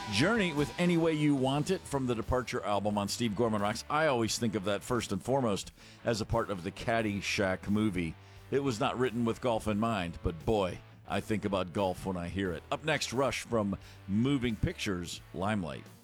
Journey with Any Way You Want It from the Departure album on Steve Gorman Rocks. I always think of that first and foremost as a part of the Caddyshack movie. It was not written with golf in mind, but boy, I think about golf when I hear it. Up next, Rush from Moving Pictures, Limelight.